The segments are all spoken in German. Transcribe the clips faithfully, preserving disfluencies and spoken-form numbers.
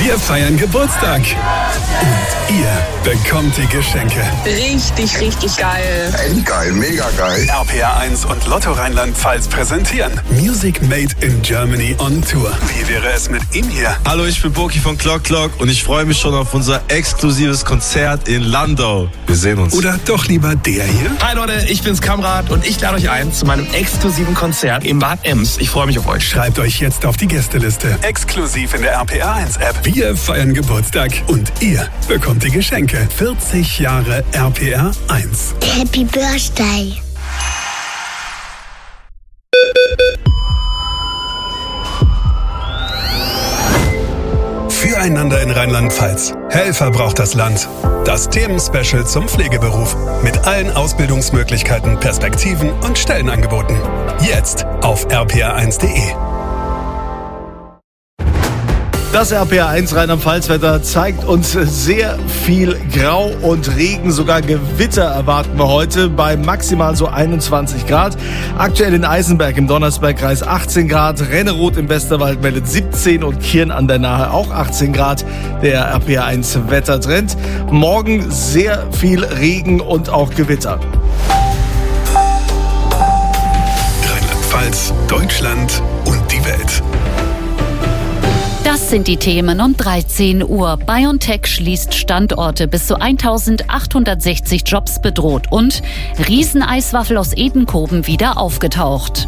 Wir feiern Geburtstag. Und ihr bekommt die Geschenke. Richtig, richtig geil. Endgeil, mega geil. R P R eins und Lotto Rheinland-Pfalz präsentieren Music Made in Germany on Tour. Wie wäre es mit ihm hier? Hallo, ich bin Boki von Clock Clock und ich freue mich schon auf unser exklusives Konzert in Landau. Wir sehen uns. Oder doch lieber der hier? Hi Leute, ich bin's Kamrat und ich lade euch ein zu meinem exklusiven Konzert im Bad Ems. Ich freue mich auf euch. Schreibt euch jetzt auf die Gästeliste. Exklusiv in der R P R eins App. Wir feiern Geburtstag und ihr bekommt die Geschenke. vierzig Jahre R P R eins. Happy Birthday. Füreinander in Rheinland-Pfalz. Helfer braucht das Land. Das Themenspecial zum Pflegeberuf. Mit allen Ausbildungsmöglichkeiten, Perspektiven und Stellenangeboten. Jetzt auf r p r eins punkt d e. Das R P R eins Rheinland-Pfalz-Wetter zeigt uns sehr viel Grau und Regen, sogar Gewitter erwarten wir heute bei maximal so einundzwanzig Grad. Aktuell in Eisenberg im Donnersbergkreis achtzehn Grad, Renneroth im Westerwald meldet siebzehn und Kirn an der Nahe auch achtzehn Grad. Der R P R eins Wettertrend. Morgen sehr viel Regen und auch Gewitter. Rheinland-Pfalz, Deutschland und die Welt. Das sind die Themen um dreizehn Uhr. BioNTech schließt Standorte, bis zu eintausendachthundertsechzig Jobs bedroht und Rieseneiswaffel aus Edenkoben wieder aufgetaucht.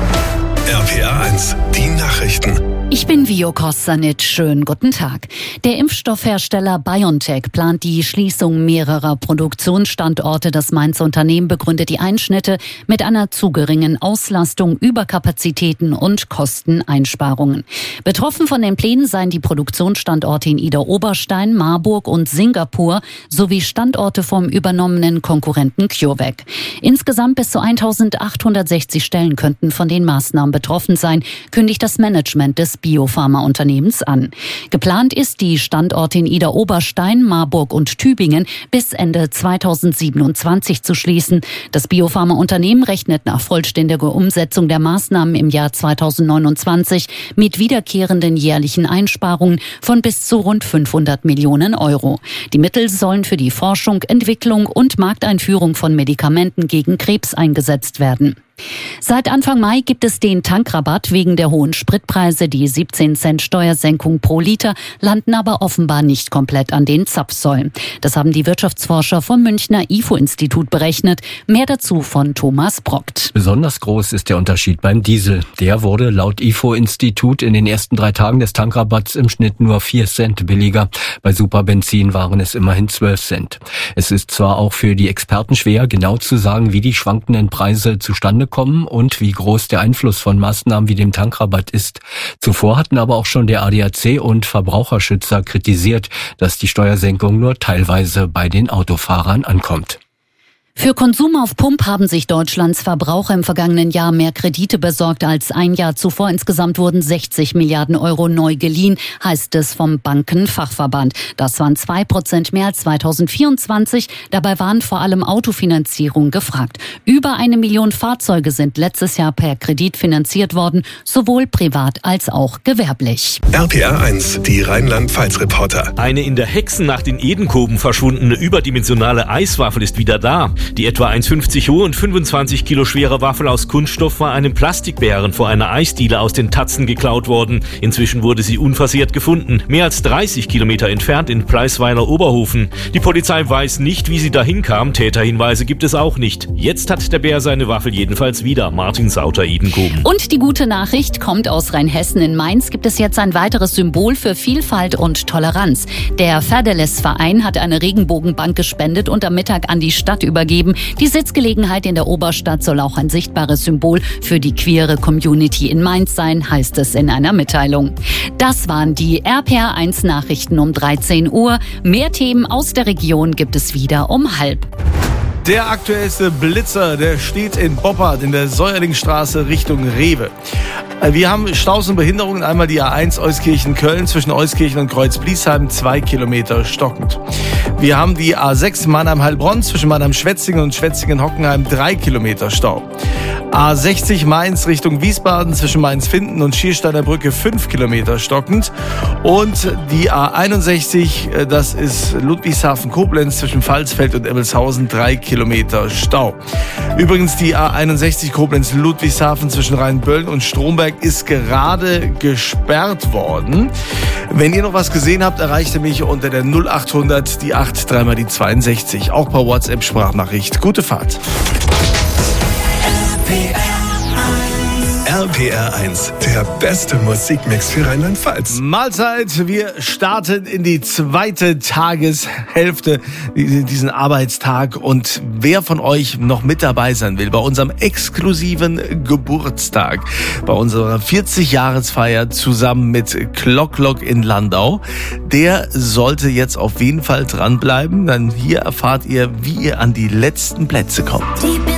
R P R eins, die Nachrichten. Ich bin Vio Kostanic. Schönen guten Tag. Der Impfstoffhersteller BioNTech plant die Schließung mehrerer Produktionsstandorte. Das Mainzer Unternehmen begründet die Einschnitte mit einer zu geringen Auslastung, Überkapazitäten und Kosteneinsparungen. Betroffen von den Plänen seien die Produktionsstandorte in Idar-Oberstein, Marburg und Singapur sowie Standorte vom übernommenen Konkurrenten CureVac. Insgesamt bis zu eintausendachthundertsechzig Stellen könnten von den Maßnahmen betroffen sein, kündigt das Management des Biopharma-Unternehmens an. Geplant ist, die Standorte in Idar-Oberstein, Marburg und Tübingen bis Ende zweitausendsiebenundzwanzig zu schließen. Das Biopharma-Unternehmen rechnet nach vollständiger Umsetzung der Maßnahmen im Jahr zweitausendneunundzwanzig mit wiederkehrenden jährlichen Einsparungen von bis zu rund fünfhundert Millionen Euro. Die Mittel sollen für die Forschung, Entwicklung und Markteinführung von Medikamenten gegen Krebs eingesetzt werden. Seit Anfang Mai gibt es den Tankrabatt wegen der hohen Spritpreise. Die siebzehn Cent Steuersenkung pro Liter landen aber offenbar nicht komplett an den Zapfsäulen. Das haben die Wirtschaftsforscher vom Münchner I F O-Institut berechnet. Mehr dazu von Thomas Brockt. Besonders groß ist der Unterschied beim Diesel. Der wurde laut I F O-Institut in den ersten drei Tagen des Tankrabatts im Schnitt nur vier Cent billiger. Bei Superbenzin waren es immerhin zwölf Cent. Es ist zwar auch für die Experten schwer, genau zu sagen, wie die schwankenden Preise zustande kommen und wie groß der Einfluss von Maßnahmen wie dem Tankrabatt ist. Zuvor hatten aber auch schon der A D A C und Verbraucherschützer kritisiert, dass die Steuersenkung nur teilweise bei den Autofahrern ankommt. Für Konsum auf Pump haben sich Deutschlands Verbraucher im vergangenen Jahr mehr Kredite besorgt als ein Jahr zuvor. Insgesamt wurden sechzig Milliarden Euro neu geliehen, heißt es vom Bankenfachverband. Das waren zwei Prozent mehr als zweitausendvierundzwanzig. Dabei waren vor allem Autofinanzierungen gefragt. Über eine Million Fahrzeuge sind letztes Jahr per Kredit finanziert worden, sowohl privat als auch gewerblich. R P R eins, die Rheinland-Pfalz-Reporter. Eine in der Hexennacht in Edenkoben verschwundene überdimensionale Eiswaffel ist wieder da. Die etwa eins Komma fünfzig hohe und fünfundzwanzig Kilo schwere Waffel aus Kunststoff war einem Plastikbären vor einer Eisdiele aus den Tatzen geklaut worden. Inzwischen wurde sie unversehrt gefunden, mehr als dreißig Kilometer entfernt in Pleisweiler-Oberhofen. Die Polizei weiß nicht, wie sie dahin kam. Täterhinweise gibt es auch nicht. Jetzt hat der Bär seine Waffel jedenfalls wieder. Martin Sauter, Edenkoben. Und die gute Nachricht kommt aus Rheinhessen. In Mainz gibt es jetzt ein weiteres Symbol für Vielfalt und Toleranz. Der Ferdeles-Verein hat eine Regenbogenbank gespendet und am Mittag an die Stadt übergeben. Die Sitzgelegenheit in der Oberstadt soll auch ein sichtbares Symbol für die queere Community in Mainz sein, heißt es in einer Mitteilung. Das waren die R P R eins Nachrichten um dreizehn Uhr. Mehr Themen aus der Region gibt es wieder um halb. Der aktuellste Blitzer, der steht in Boppard in der Säuerlingstraße Richtung Rewe. Wir haben Staus und Behinderungen. Einmal die A eins Euskirchen-Köln zwischen Euskirchen und Kreuz-Bliesheim, zwei Kilometer stockend. Wir haben die A sechs Mannheim-Heilbronn zwischen Mannheim-Schwetzingen und Schwetzingen-Hockenheim drei Kilometer Stau. A sechzig Mainz Richtung Wiesbaden zwischen Mainz-Finden und Schiersteiner Brücke fünf Kilometer stockend. Und die A einundsechzig, das ist Ludwigshafen-Koblenz zwischen Pfalzfeld und Emmelshausen drei Kilometer Stau. Übrigens die A einundsechzig Koblenz-Ludwigshafen zwischen Rheinböllen und Stromberg ist gerade gesperrt worden. Wenn ihr noch was gesehen habt, erreicht ihr mich unter der null achthundert, die acht, dreimal die zweiundsechzig. Auch per WhatsApp-Sprachnachricht. Gute Fahrt. R P R eins, der beste Musikmix für Rheinland-Pfalz. Mahlzeit, wir starten in die zweite Tageshälfte, diesen Arbeitstag. Und wer von euch noch mit dabei sein will bei unserem exklusiven Geburtstag, bei unserer vierzig-Jahresfeier zusammen mit Klock Klock in Landau, der sollte jetzt auf jeden Fall dranbleiben. Denn hier erfahrt ihr, wie ihr an die letzten Plätze kommt.